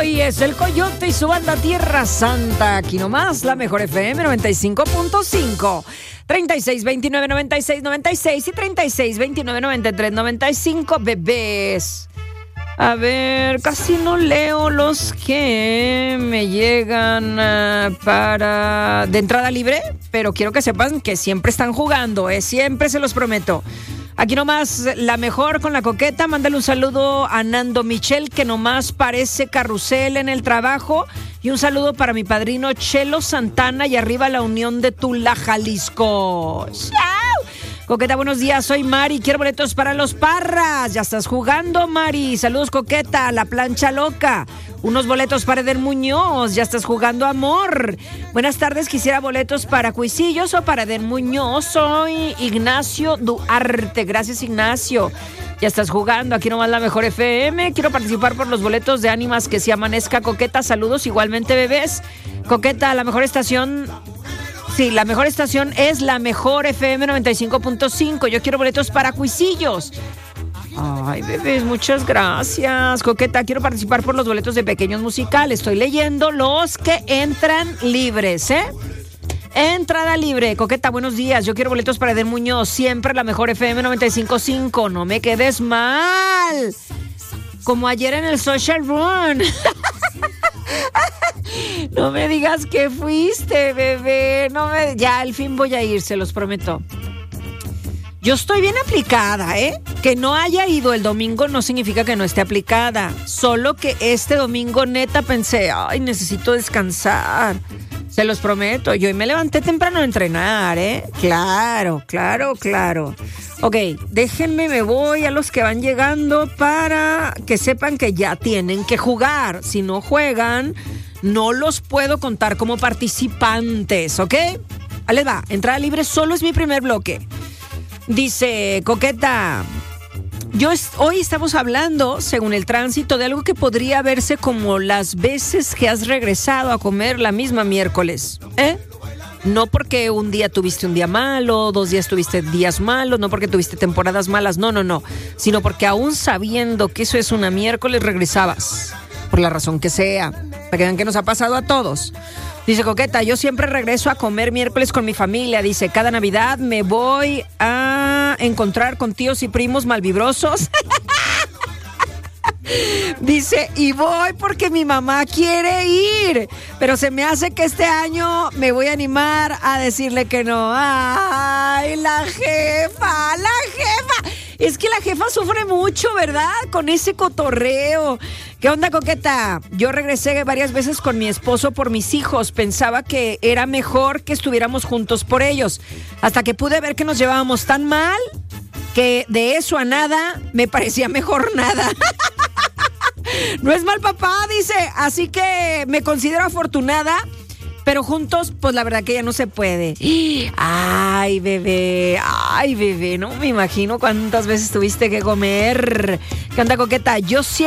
Hoy es el Coyote y su banda Tierra Santa. Aquí nomás, la mejor FM 95.5. 3629-9696 y 3629-9395, bebés. A ver, casi no leo los que me llegan de entrada libre, pero quiero que sepan que siempre están jugando, siempre se los prometo. Aquí nomás, la mejor con la coqueta. Mándale un saludo a Nando Michel, que nomás parece carrusel en el trabajo. Y un saludo para mi padrino Chelo Santana y arriba la Unión de Tula, Jalisco. ¡Chao! Coqueta, buenos días, soy Mari, quiero boletos para los Parras. Ya estás jugando, Mari. Saludos, Coqueta, la plancha loca. Unos boletos para Eder Muñoz, ya estás jugando, amor. Buenas tardes, quisiera boletos para Cuisillos o para Eder Muñoz. Soy Ignacio Duarte, gracias, Ignacio. Ya estás jugando, aquí nomás la mejor FM. Quiero participar por los boletos de Ánimas que se amanezca, Coqueta. Saludos igualmente, bebés. Coqueta, la mejor estación. Sí, la mejor estación es la mejor FM 95.5. Yo quiero boletos para Cuisillos. Ay, bebés, muchas gracias. Coqueta, quiero participar por los boletos de Pequeños Musicales. Estoy leyendo los que entran libres, Entrada libre. Coqueta, buenos días. Yo quiero boletos para Eder Muñoz. Siempre la mejor FM 95.5. No me quedes mal. Como ayer en el Social Run. No me digas que fuiste, bebé. Ya al fin voy a ir, se los prometo. Yo estoy bien aplicada, Que no haya ido el domingo no significa que no esté aplicada. Solo que este domingo neta pensé, ay, necesito descansar. Se los prometo. Yo hoy me levanté temprano a entrenar, Claro. Ok, déjenme, me voy a los que van llegando para que sepan que ya tienen que jugar. Si no juegan, no los puedo contar como participantes, ¿ok? Ahí les va, entrada libre solo es mi primer bloque. Dice, Coqueta, hoy estamos hablando, según el tránsito, de algo que podría verse como las veces que has regresado a comer la misma miércoles, No porque un día tuviste un día malo, 2 días tuviste días malos, no porque tuviste temporadas malas, no, sino porque aún sabiendo que eso es una miércoles regresabas, por la razón que sea, para que vean que nos ha pasado a todos. Dice Coqueta, yo siempre regreso a comer miércoles con mi familia. Dice, cada Navidad me voy a encontrar con tíos y primos malvibrosos. Dice, y voy porque mi mamá quiere ir, pero se me hace que este año me voy a animar a decirle que no. Ay, la jefa. Es que la jefa sufre mucho, ¿verdad? Con ese cotorreo. ¿Qué onda, Coqueta? Yo regresé varias veces con mi esposo por mis hijos. Pensaba que era mejor que estuviéramos juntos por ellos. Hasta que pude ver que nos llevábamos tan mal que de eso a nada me parecía mejor nada. No es mal papá, dice. Así que me considero afortunada. Pero juntos, pues la verdad que ya no se puede. Ay, bebé, no me imagino cuántas veces tuviste que comer. ¿Qué onda, Coqueta? Yo siempre